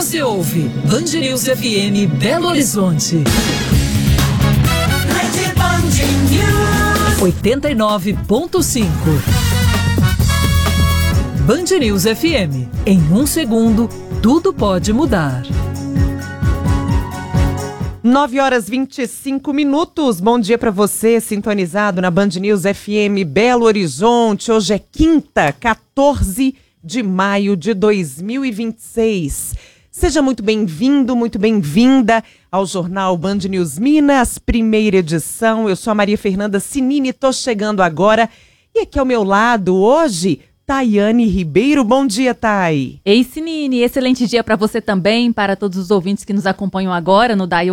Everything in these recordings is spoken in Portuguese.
Você ouve Band News FM Belo Horizonte. 89.5. Band News FM. Em um segundo, tudo pode mudar. 9h25. Bom dia para você, sintonizado na Band News FM Belo Horizonte. Hoje é quinta, 14 de maio de 2026. Seja muito bem-vindo, muito bem-vinda ao Jornal Band News Minas, primeira edição. Eu sou a Maria Fernanda Cinini, tô chegando agora. E aqui ao meu lado, hoje, Tayane Ribeiro. Bom dia, Thay. Ei, Cinini, excelente dia para você também, para todos os ouvintes que nos acompanham agora no Dial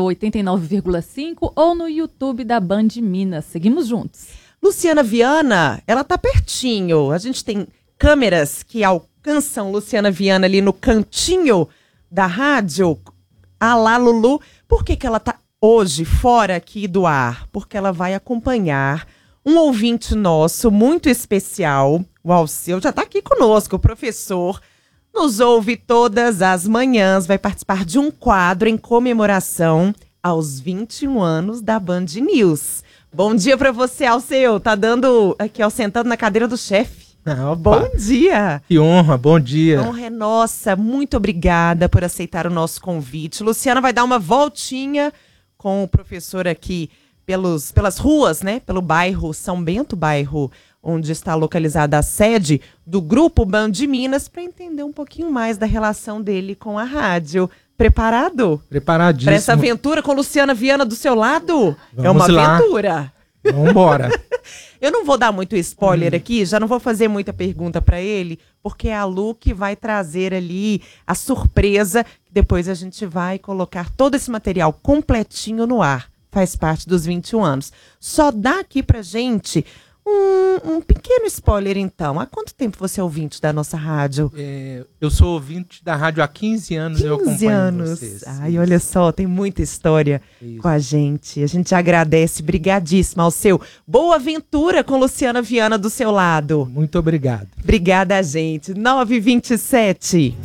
89,5 ou no YouTube da Band Minas. Seguimos juntos. Luciana Viana, ela tá pertinho. A gente tem câmeras que alcançam Luciana Viana ali no cantinho da rádio. Alá, Lulu. Por que ela tá hoje fora aqui do ar? Porque ela vai acompanhar um ouvinte nosso muito especial. O Alceu já tá aqui conosco, o professor. Nos ouve todas as manhãs. Vai participar de um quadro em comemoração aos 21 anos da Band News. Bom dia pra você, Alceu. Tá dando aqui, ó, sentando na cadeira do chefe. Bom dia! Que honra, bom dia! Honra é nossa, muito obrigada por aceitar o nosso convite. Luciana vai dar uma voltinha com o professor aqui pelas ruas, né? Pelo bairro São Bento, bairro onde está localizada a sede do Grupo Band Minas, para entender um pouquinho mais da relação dele com a rádio. Preparado? Preparadíssimo. Para essa aventura com Luciana Viana do seu lado? Vamos é uma lá. aventura. Vamos embora. Eu não vou dar muito spoiler aqui, já não vou fazer muita pergunta para ele, porque é a Lu que vai trazer ali a surpresa, que depois a gente vai colocar todo esse material completinho no ar. Faz parte dos 21 anos. Só dá aqui pra gente um pequeno spoiler, então. Há quanto tempo você é ouvinte da nossa rádio? Eu sou ouvinte da rádio há 15 anos. 15 eu acompanho anos. Vocês. Ai, olha só, tem muita história com a gente. A gente agradece, brigadíssima ao seu. Boa aventura com Luciana Viana do seu lado. Muito obrigado. Obrigada, gente. 9h27.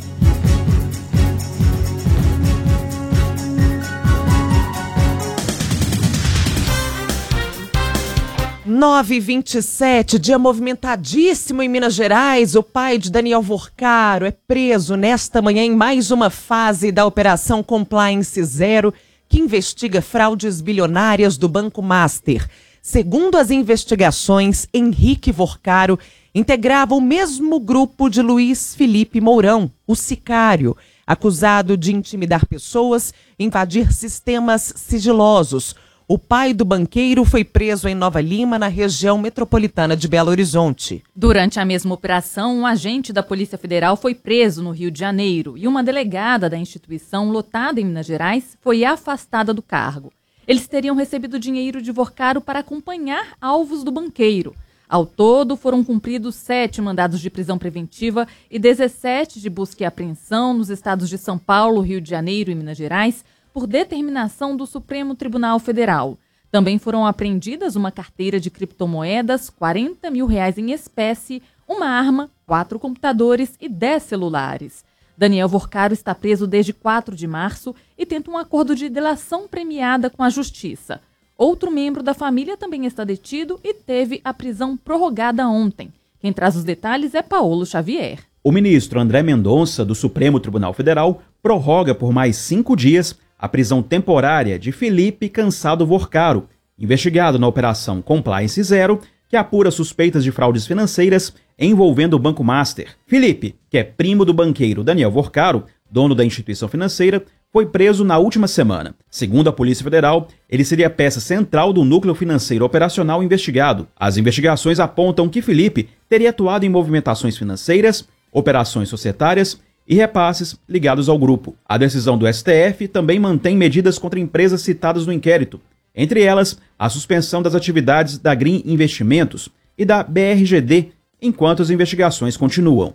Nove e 27, dia movimentadíssimo em Minas Gerais. O pai de Daniel Vorcaro é preso nesta manhã em mais uma fase da Operação Compliance Zero, que investiga fraudes bilionárias do Banco Master. Segundo as investigações, Henrique Vorcaro integrava o mesmo grupo de Luiz Felipe Mourão, o sicário, acusado de intimidar pessoas e invadir sistemas sigilosos. O pai do banqueiro foi preso em Nova Lima, na região metropolitana de Belo Horizonte. Durante a mesma operação, um agente da Polícia Federal foi preso no Rio de Janeiro e uma delegada da instituição, lotada em Minas Gerais, foi afastada do cargo. Eles teriam recebido dinheiro de Vorcaro para acompanhar alvos do banqueiro. Ao todo, foram cumpridos 7 mandados de prisão preventiva e 17 de busca e apreensão nos estados de São Paulo, Rio de Janeiro e Minas Gerais, por determinação do Supremo Tribunal Federal. Também foram apreendidas uma carteira de criptomoedas, R$40 mil em espécie, uma arma, 4 computadores e 10 celulares. Daniel Vorcaro está preso desde 4 de março e tenta um acordo de delação premiada com a Justiça. Outro membro da família também está detido e teve a prisão prorrogada ontem. Quem traz os detalhes é Paulo Xavier. O ministro André Mendonça, do Supremo Tribunal Federal, prorroga por mais 5 dias a prisão temporária de Felipe Cansado Vorcaro, investigado na Operação Compliance Zero, que apura suspeitas de fraudes financeiras envolvendo o Banco Master. Felipe, que é primo do banqueiro Daniel Vorcaro, dono da instituição financeira, foi preso na última semana. Segundo a Polícia Federal, ele seria peça central do núcleo financeiro operacional investigado. As investigações apontam que Felipe teria atuado em movimentações financeiras, operações societárias e repasses ligados ao grupo. A decisão do STF também mantém medidas contra empresas citadas no inquérito, entre elas a suspensão das atividades da Green Investimentos e da BRGD, enquanto as investigações continuam.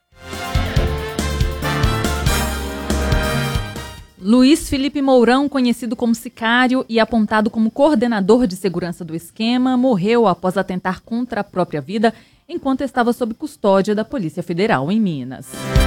Luiz Felipe Mourão, conhecido como sicário e apontado como coordenador de segurança do esquema, morreu após atentar contra a própria vida enquanto estava sob custódia da Polícia Federal em Minas.